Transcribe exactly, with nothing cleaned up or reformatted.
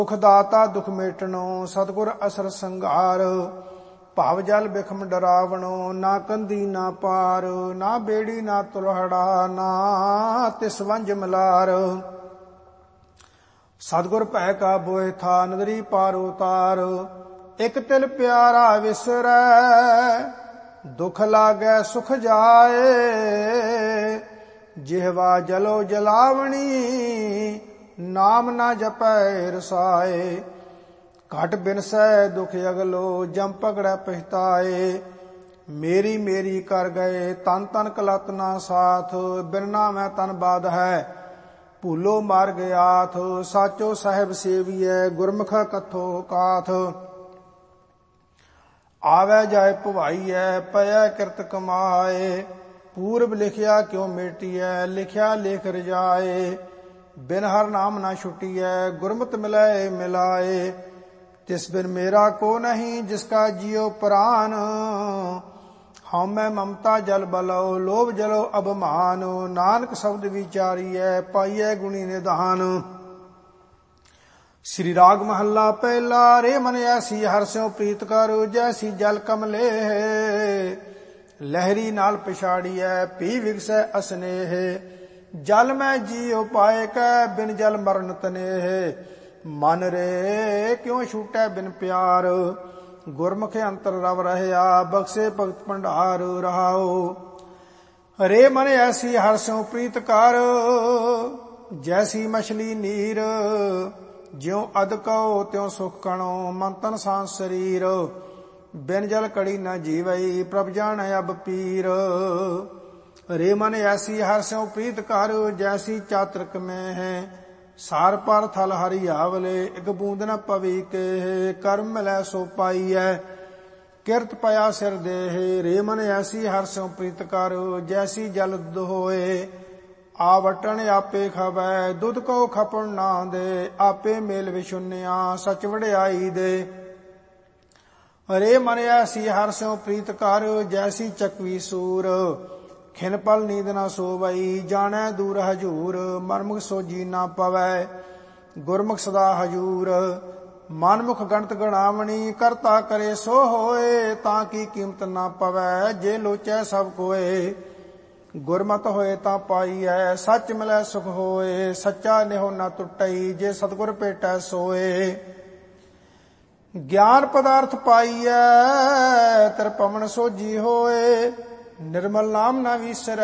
ਦੁਖ ਦਾਤਾ ਦੁਖ ਮੇਟਣੋ, ਸਤਿਗੁਰ ਅਸਰ ਸੰਘਾਰ। ਭਾਵ ਜਲ ਬਿਖਮ ਡਰਾਵਣੋ, ਨਾ ਕੰਦੀ ਨਾ ਪਾਰ। ਨਾ ਬੇੜੀ ਨਾ ਤੁਲਹੜਾ, ਨਾ ਤਿਸ ਵੰਜ ਮਲਾਰ। ਸਤਿਗੁਰ ਭੈ ਕਾ ਬੋਹਿ ਥਾ, ਨਦਰੀ ਪਾਰ ਉਤਾਰ। ਇਕ ਤਿਲ ਪਿਆਰਾ ਵਿਸਰੈ, ਦੁਖ ਲਾਗੈ ਸੁਖ ਜਾਏ। ਜਿਹਵਾ ਜਲੋ ਜਲਾਵਣੀ, ਨਾਮ ਨਾ ਜਪੈ ਰਸਾਏ। ਘਟ ਬਿਨਸੈ ਦੁਖ ਅਗਲੋ, ਜਮ ਪਕੜੈ ਪਛਤਾਏ। ਮੇਰੀ ਮੇਰੀ ਕਰ ਗਏ, ਤਨ ਤਨ ਕਲਤ ਨਾ ਸਾਥ। ਬਿਨ ਨਾਮੈ ਤਨ ਬਾਧ ਹੈ, ਭੂਲੋ ਮਾਰ ਗਿਆਥ। ਸਾਚੋ ਸਾਹਿਬ ਸੇਵੀਐ, ਗੁਰਮੁਖ ਕਥੋ ਕਾਥ। ਆਵੈ ਜਾਏ ਭਵਾਈਐ, ਪਇਐ ਕਿਰਤ ਕਮਾਏ। ਪੂਰਬ ਲਿਖਿਆ ਕਿਉ ਮੇਟੀਐ, ਲਿਖਿਆ ਲੇਖ ਰਜਾਏ। ਬਿਨ ਹਰ ਨਾਮ ਨਾ ਛੁਟੀਐ, ਗੁਰਮਤਿ ਮਿਲੈ ਮਿਲਾਏ। ਤਿਸ ਬਿਨ ਮੇਰਾ ਕੋ ਨਹੀਂ, ਜਿਸਕਾ ਜਿਉ ਪ੍ਰਾਨ। ਹਉਮੈ ਮਮਤਾ ਜਲ ਬਲਉ, ਲੋਭ ਜਲੋ ਅਭਮਾਨ। ਨਾਨਕ ਸ਼ਬਦ ਵਿਚਾਰੀਐ, ਪਾਈਐ ਗੁਣੀ ਨਿਧਾਨ। ਸ੍ਰੀ ਰਾਗ ਮਹੱਲਾ ਪਹਿਲਾ। ਰੇ ਮਨ ਐਸੀ ਹਰਿ ਸਿਉ ਪ੍ਰੀਤ ਕਰ, ਜੈਸੀ ਜਲ ਕਮਲੇ। ਲਹਿਰੀ ਨਾਲ ਪਛਾੜੀਐ, ਪੀ ਵਿਗਸੈ ਅਸਨੇਹ। ਜਲ ਮੈਂ ਜੀਉ ਪਾਏ ਕੈ, ਬਿਨ ਜਲ ਮਰਨ ਤਨੇਹ। ਮਨ ਰੇ ਕਿਉ ਛੂਟੈ ਬਿਨ ਪਿਆਰ, ਗੁਰਮੁਖ ਅੰਤਰ ਰਵ ਰਹਿਆ। ਬਖਸ਼ੇ ਭਗਤ ਭੰਡਾਰ ਰਹਾਉ। ਰੇ ਮਨ ਐਸੀ ਹਰਿ ਸਿਉ ਪ੍ਰੀਤ ਕਰ, ਜੈਸੀ ਮਛਲੀ ਨੀਰ। ਜਿਉ ਅਦਕਉ ਤਿਉ ਸੁਖ ਕਣੋ, ਮਨ ਤਨ ਸਾਂਸ ਸਰੀਰ। ਬਿਨ ਜਲ ਕੜੀ ਨ ਜੀਵਈ, ਪ੍ਰਭ ਜਾਣੈ ਅਬ ਪੀਰ। ਰੇ ਮਨ ਐਸੀ ਹਰਿ ਸਿਉ ਪ੍ਰੀਤ ਕਰ, ਜੈਸੀ ਚਾਤ੍ਰਿਕ ਮੈਂ ਹੈ। ਸਾਰ ਪਰ ਥਲ ਹਰਿ ਆਵਲੇ, ਇਕ ਬੂੰਦ ਨ ਪਵੀ ਕੇਹ। ਕਰਮ ਮਿਲੈ ਸੋ ਪਾਈਐ, ਕਿਰਤ ਪਿਆ ਸਿਰ ਦੇਹ। ਰੇ ਮਨ ਐਸੀ ਹਰਿ ਸਿਉ ਪ੍ਰੀਤ ਕਰ, ਜੈਸੀ ਜਲ ਦੁਧ ਹੋਏ। ਆਵਟਣ ਆਪੇ ਖਵੈ, ਦੁਧ ਕੋ ਖਪਣ ਨਾ ਦੇ। ਆਪੇ ਮੇਲ ਵਿਸ਼ੁੰਨਿਆ, ਸਚ ਵਡਿਆਈ ਦੇ। ਰੇ ਮਨ ਐਸੀ ਹਰਿ ਸਿਉ ਪ੍ਰੀਤ ਕਰ, ਜੈਸੀ ਚਕਵੀ ਸੂਰ। ਖਿਨ ਪਲ ਨੀਂਦ ਨਾ ਸੋਵਈ, ਜਾਣੈ ਦੂਰ ਹਜੂਰ। ਮਨਮੁਖ ਸੋਜੀ ਨਾ ਪਵੈ, ਗੁਰਮੁਖ ਸਦਾ ਹਜੂਰ। ਮਨਮੁਖ ਗਣਤ ਗਣਾਵਣੀ, ਕਰਤਾ ਕਰੇ ਸੋ ਹੋਏ। ਤਾਂ ਕੀ ਕੀਮਤ ਨਾ ਪਵੈ, ਜੇ ਲੋਚੈ ਸਭ ਕੋਏ। ਗੁਰਮਤਿ ਹੋਏ ਤਾਂ ਪਾਈਐ, ਸੱਚ ਮਿਲੈ ਸੁਖ ਹੋਏ। ਸੱਚਾ ਨਿਹੁ ਨਾ ਟੁੱਟਈ, ਜੇ ਸਤਿਗੁਰ ਭੇਟੈ ਸੋਏ। ਗਿਆਨ ਪਦਾਰਥ ਪਾਈਐ, ਤਿਰਪਵਨ ਸੋਜੀ ਹੋਏ। ਨਿਰਮਲ ਨਾਮ ਨਾ ਵੀਸਰੈ,